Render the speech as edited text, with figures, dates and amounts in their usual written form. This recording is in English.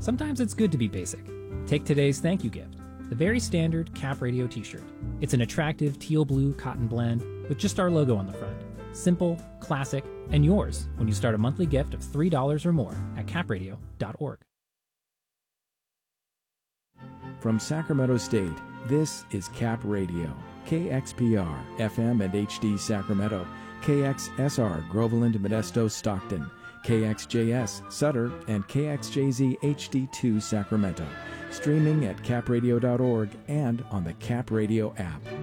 Sometimes it's good to be basic. Take today's thank you gift, the very standard Cap Radio t-shirt. It's an attractive teal blue cotton blend with just our logo on the front. Simple, classic, and yours when you start a monthly gift of $3 or more at capradio.org. From Sacramento State, this is Cap Radio, KXPR, FM and HD Sacramento, KXSR, Groveland, Modesto, Stockton, KXJS, Sutter, and KXJZ HD2 Sacramento. Streaming at capradio.org and on the Cap Radio app.